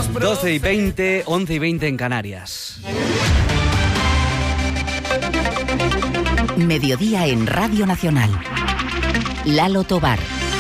12:20, 11:20 en Canarias. Mediodía en Radio Nacional. Lalo Tobar.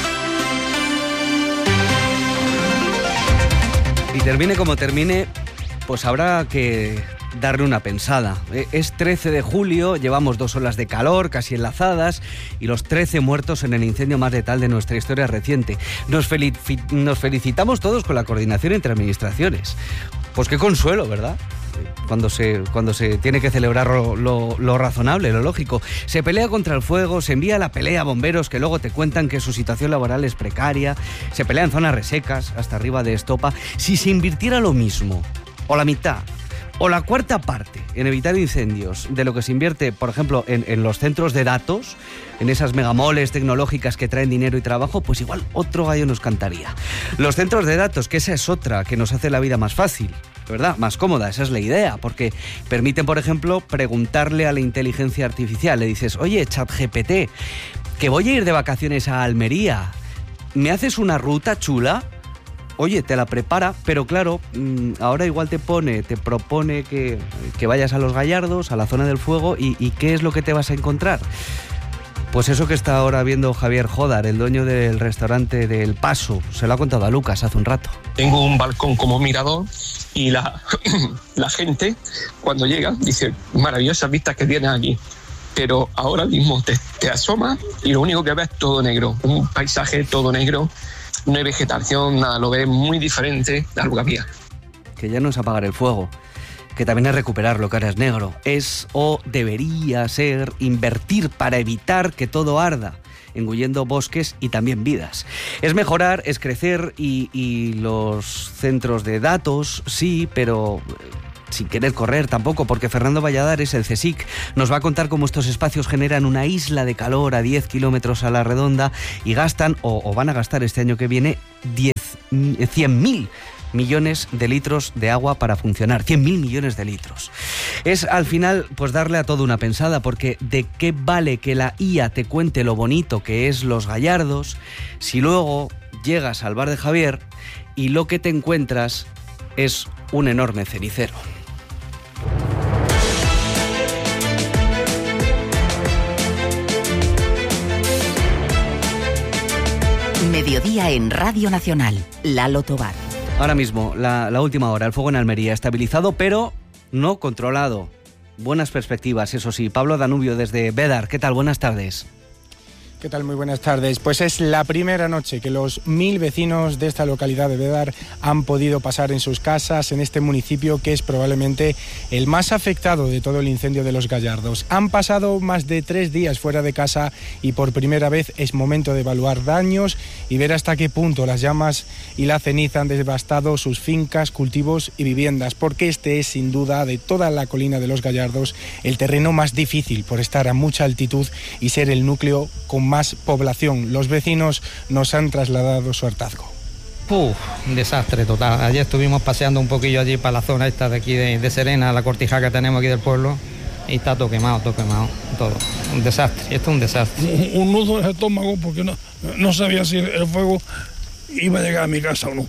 Y termine como termine, pues habrá que darle una pensada. Es 13 de julio, llevamos 2 olas de calor casi enlazadas y los 13 muertos en el incendio más letal de nuestra historia reciente. Nos felicitamos todos con la coordinación entre administraciones. Pues qué consuelo, ¿verdad? Cuando se tiene que celebrar lo razonable, lo lógico. Se pelea contra el fuego, se envía la pelea a bomberos que luego te cuentan que su situación laboral es precaria, se pelea en zonas resecas, hasta arriba de estopa. Si se invirtiera lo mismo, o la mitad, o la cuarta parte en evitar incendios de lo que se invierte, por ejemplo, en los centros de datos, en esas megamoles tecnológicas que traen dinero y trabajo, pues igual otro gallo nos cantaría. Los centros de datos, que esa es otra que nos hace la vida más fácil, ¿verdad? Más cómoda, esa es la idea, porque permiten, por ejemplo, preguntarle a la inteligencia artificial. Le dices, oye, ChatGPT, que voy a ir de vacaciones a Almería, ¿me haces una ruta chula? Oye, te la prepara, pero claro, ahora igual te propone que vayas a Los Gallardos, a la zona del fuego, y ¿qué es lo que te vas a encontrar? Pues eso que está ahora viendo Javier Jodar, el dueño del restaurante del Paso, se lo ha contado a Lucas hace un rato. Tengo un balcón como mirador y la gente cuando llega dice, maravillosas vistas que tienes aquí. Pero ahora mismo te asomas y lo único que ves es todo negro, un paisaje todo negro. No hay vegetación, nada, lo ves muy diferente de lo que había. Que ya no es apagar el fuego, que también es recuperar lo que ahora es negro. Es o debería ser invertir para evitar que todo arda, engullendo bosques y también vidas. Es mejorar, es crecer y los centros de datos, sí, pero sin querer correr tampoco, porque Fernando Valladares, el CSIC, nos va a contar cómo estos espacios generan una isla de calor a 10 kilómetros a la redonda y gastan, o van a gastar este año que viene, 100.000 millones de litros de agua para funcionar. 100.000 millones de litros. Es al final pues darle a todo una pensada, porque ¿de qué vale que la IA te cuente lo bonito que es Los Gallardos si luego llegas al bar de Javier y lo que te encuentras es un enorme cenicero? Mediodía en Radio Nacional. Lalo Tobar. Ahora mismo, la última hora, el fuego en Almería estabilizado, pero no controlado. Buenas perspectivas, eso sí. Pablo Danubio desde Bédar. ¿Qué tal? Buenas tardes. ¿Qué tal? Muy buenas tardes. Pues es la primera noche que los 1000 vecinos de esta localidad de Bédar han podido pasar en sus casas en este municipio, que es probablemente el más afectado de todo el incendio de Los Gallardos. Han pasado más de 3 días fuera de casa y por primera vez es momento de evaluar daños y ver hasta qué punto las llamas y la ceniza han devastado sus fincas, cultivos y viviendas, porque este es sin duda, de toda la colina de Los Gallardos, el terreno más difícil por estar a mucha altitud y ser el núcleo con más población. Los vecinos nos han trasladado su hartazgo. Un desastre total. Ayer estuvimos paseando un poquillo allí para la zona esta de aquí de Serena, la cortija que tenemos aquí del pueblo, y está todo quemado, todo. Un desastre, esto es un desastre. Un nudo en el estómago porque no sabía si el fuego iba a llegar a mi casa o no.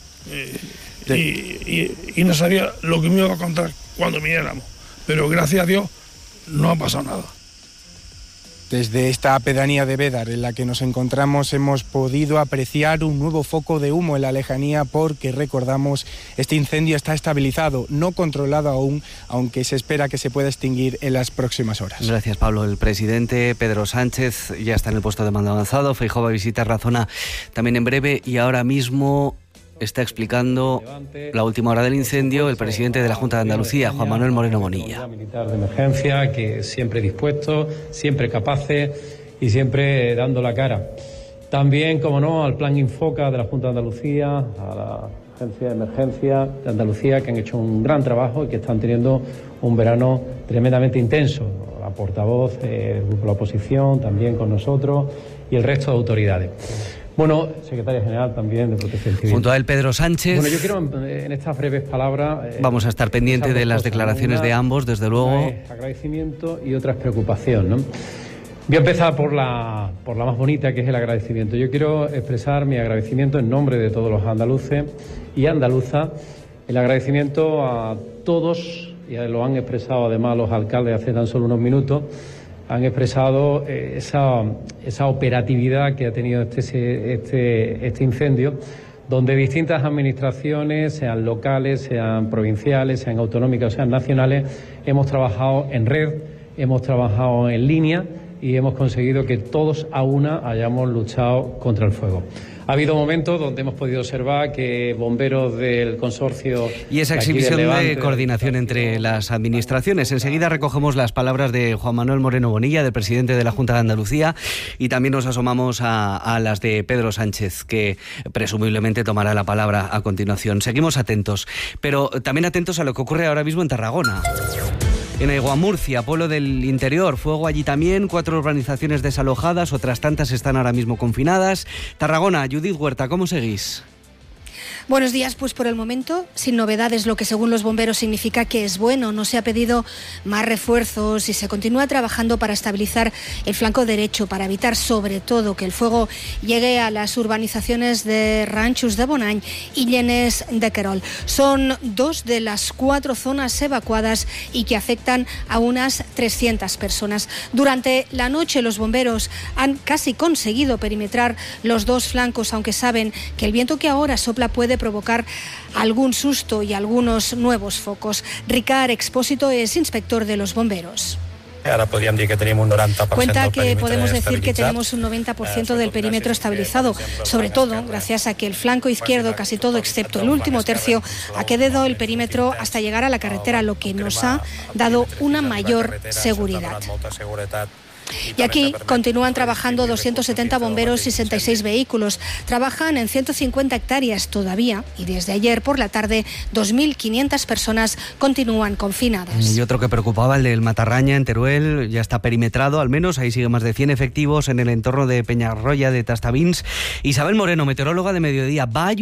Y no sabía lo que me iba a contar cuando viniéramos. Pero gracias a Dios no ha pasado nada. Desde esta pedanía de Bédar en la que nos encontramos hemos podido apreciar un nuevo foco de humo en la lejanía, porque recordamos, este incendio está estabilizado, no controlado aún, aunque se espera que se pueda extinguir en las próximas horas. Gracias, Pablo. El presidente Pedro Sánchez ya está en el puesto de mando avanzado. Feijóo va a visitar la zona también en breve y ahora mismo está explicando la última hora del incendio el presidente de la Junta de Andalucía, Juan Manuel Moreno Bonilla. Militar de emergencia, que siempre dispuesto, siempre capaces y siempre dando la cara. También, como no, al plan Infoca de la Junta de Andalucía, a la Agencia de Emergencia de Andalucía, que han hecho un gran trabajo y que están teniendo un verano tremendamente intenso. La portavoz, el grupo de la oposición, también con nosotros y el resto de autoridades. Bueno, secretaria general también de Protección Civil. Junto a él, Pedro Sánchez. Bueno, yo quiero en estas breves palabras... vamos a estar pendientes de las declaraciones de ambos, desde luego. Agradecimiento y otra es preocupación, ¿no? Voy a empezar por la más bonita, que es el agradecimiento. Yo quiero expresar mi agradecimiento en nombre de todos los andaluces y andaluzas El agradecimiento a todos, y lo han expresado además los alcaldes hace tan solo unos minutos, han expresado esa operatividad que ha tenido este incendio, donde distintas administraciones, sean locales, sean provinciales, sean autonómicas o sean nacionales, hemos trabajado en red, hemos trabajado en línea y hemos conseguido que todos a una hayamos luchado contra el fuego. Ha habido momentos donde hemos podido observar que bomberos del consorcio... Y esa exhibición de coordinación entre las administraciones. Enseguida recogemos las palabras de Juan Manuel Moreno Bonilla, del presidente de la Junta de Andalucía, y también nos asomamos a las de Pedro Sánchez, que presumiblemente tomará la palabra a continuación. Seguimos atentos, pero también atentos a lo que ocurre ahora mismo en Tarragona. En Aiguamurcia, pueblo del interior, fuego allí también, 4 urbanizaciones desalojadas, otras tantas están ahora mismo confinadas. Tarragona, Judith Huerta, ¿cómo seguís? Buenos días, pues por el momento sin novedades, lo que según los bomberos significa que es bueno. No se ha pedido más refuerzos y se continúa trabajando para estabilizar el flanco derecho, para evitar sobre todo que el fuego llegue a las urbanizaciones de Ranchos de Bonany y Llenes de Querol. Son 2 de las 4 zonas evacuadas y que afectan a unas 300 personas. Durante la noche los bomberos han casi conseguido perimetrar los 2 flancos, aunque saben que el viento que ahora sopla puede provocar algún susto y algunos nuevos focos. Ricard Expósito es inspector de los bomberos. Ara podríem dir que tenim un 90% Cuenta que del podemos perímetre decir que estabilitzat. tenemos un 90% del perímetro estabilizado, sobre todo gracias a que el flanco izquierdo, casi todo excepto el último tercio, ha quedado el perímetro hasta llegar a la carretera, lo que nos ha dado una mayor seguridad. Y aquí continúan trabajando 270 bomberos y 66 vehículos. Trabajan en 150 hectáreas todavía y desde ayer por la tarde 2.500 personas continúan confinadas. Y otro que preocupaba, el del Matarraña en Teruel, ya está perimetrado al menos, ahí sigue más de 100 efectivos en el entorno de Peñarroya de Tastavins. Isabel Moreno, meteoróloga de Mediodía, ¿va a